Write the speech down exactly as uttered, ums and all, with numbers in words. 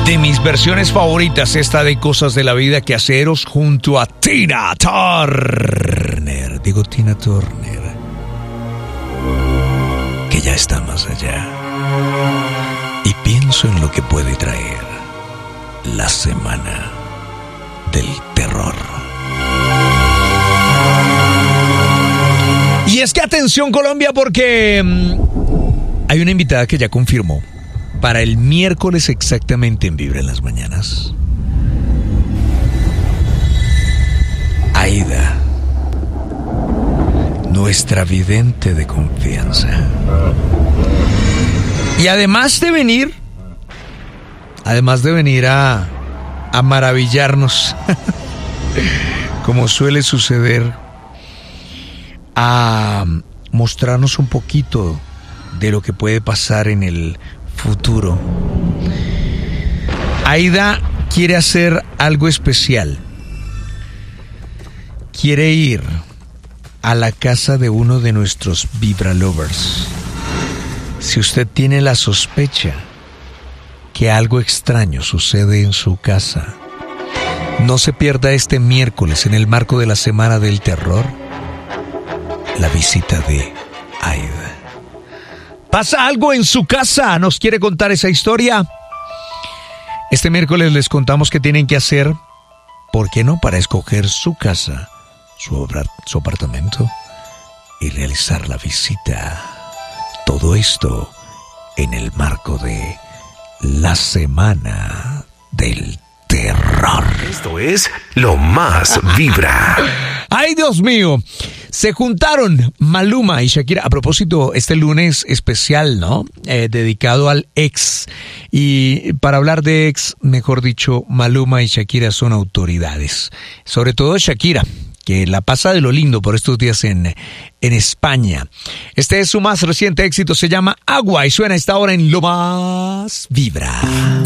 De mis versiones favoritas, esta de Cosas de la Vida, Quehaceros, junto a Tina Turner. Digo Tina Turner, que ya está más allá. Y pienso en lo que puede traer la semana del terror. Y es que atención Colombia, porque mmm, hay una invitada que ya confirmó para el miércoles exactamente en Vibra en las Mañanas. Aida, nuestra vidente de confianza. Y además de venir, además de venir a, a maravillarnos, como suele suceder, a mostrarnos un poquito de lo que puede pasar en el futuro. Aida quiere hacer algo especial. Quiere ir a la casa de uno de nuestros Vibra Lovers. Si usted tiene la sospecha que algo extraño sucede en su casa, no se pierda este miércoles, en el marco de la Semana del Terror, la visita de Aida. ¿Pasa algo en su casa? ¿Nos quiere contar esa historia? Este miércoles les contamos qué tienen que hacer, ¿por qué no?, para escoger su casa, su, obra, su apartamento y realizar la visita. Todo esto en el marco de la Semana del Terror. Esto es Lo Más Vibra. ¡Ay, Dios mío! Se juntaron Maluma y Shakira. A propósito, este lunes especial, ¿no? Eh, dedicado al ex. Y para hablar de ex, mejor dicho, Maluma y Shakira son autoridades. Sobre todo Shakira, que la pasa de lo lindo por estos días en, en España. Este es su más reciente éxito, se llama Agua y suena a esta hora en Lo Más Vibra.